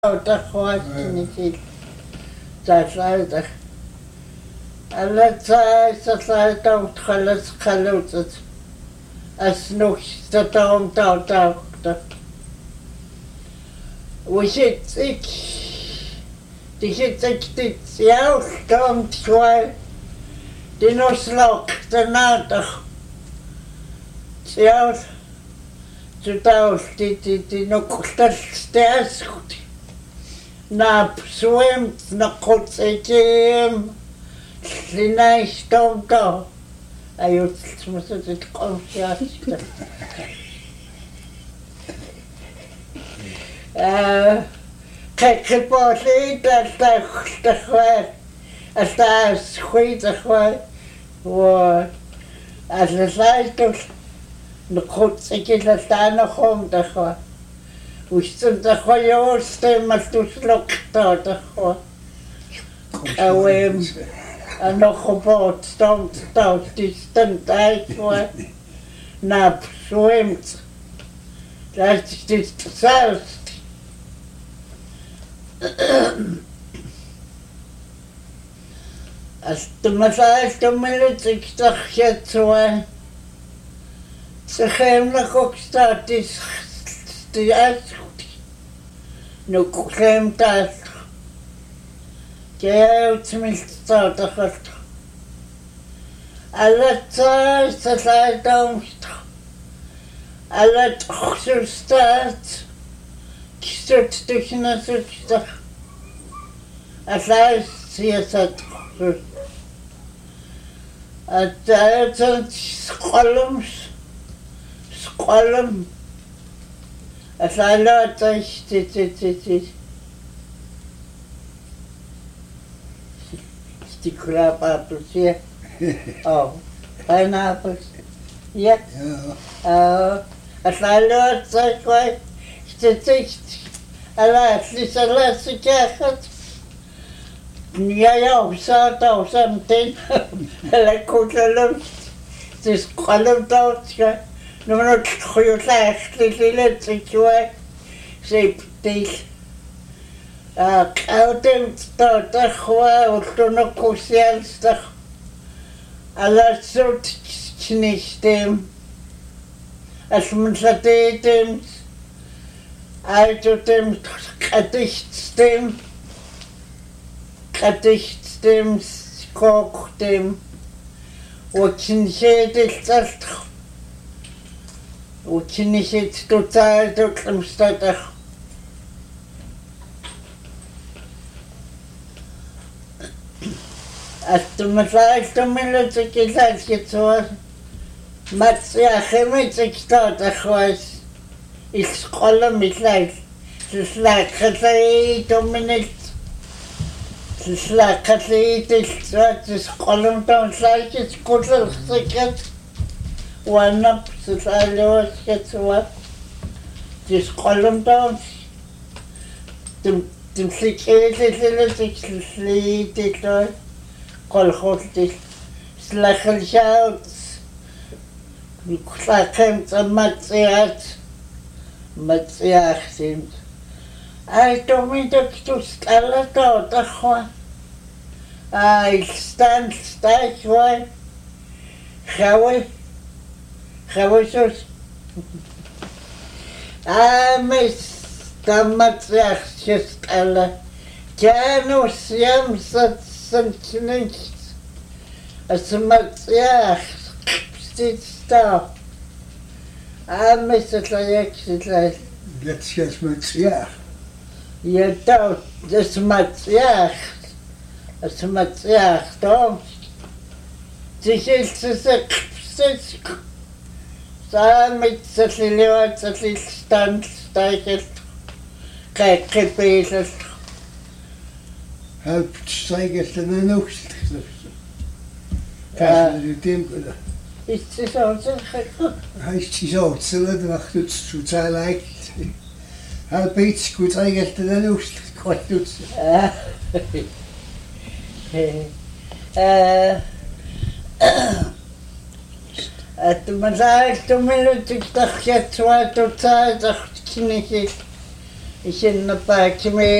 Taqhuatinisil taallaita аллатсаассарлаатаут халасқалуутат аснукс татаум таутаақта уситик тихитсактит яултаум тиуай динослоқ танаатах яул тутаул тинокулталстаасхут нап суэм нақутсиким линайстомто аюутсмусут қомсиаста кэкэполи талтахтахвай астаас хуитахвай во алласайтул нақутсикилалтаанахом тахва устунтахвайоостэммалтуслоқтаатахва ауэм анохобот стомтаутистантайква нап суэмт тастистсаст астмасаалтуммилутиктархиатсуа сахэмнакокстаатис тиасхут нукклэмтаас кеутмилтаатахалт аллатсаа салаатаумст аллатхсустаат кисут технасутта аллаас сиасат атаатан сқалам асалаатаистититит стикрапапусе pineapples ja асалаатсаквай ститит алаатлисалаассикаахат яяусаатаусамтин алаккулалум тисқалумтаутка нуманут хуйулаахлилилатсикуа сиптил аутем тотахва ултуноккусиалстах алассут чинистем асмунсатеетем айтотем катихтем скоктем учинсеетэлцалт учинисет тутаатутлмстатах аттумалаалтуммилутикилаалкитсуа матсиахэмитиктаатахвас исқоламиллаал сислааққалаитумминит сислааққалаитиллуат исқолумтаунлаакит куллерсикат уаннап сисаалуаскатсуа исқолумтаун тимсикээллилитикслиитиллуа қолхултил слахалшаут кулаакэм тамматсиат матсиахсим айтомитоктус аллатаотахва илстанстайхвай хависус амис тамматсиахсис алла кянус ямсатсанчнинч асматсиах ститста амис лаяксилай Let's Я то засматсях, то тихельцесек псеск, самый сослилеваться листан стайкет, как кипелес. Help strijkert en een oogst. Kijk, je denkt dat. Is het zo zeg? Hij is zo, het zullen wacht het zo zijn lijkt. Help iets goed strijkert en een oogst. Kwart doet. Maar zei ik toen wil ik dacht je twee tot tijd dacht ik niet. isinnapaakimi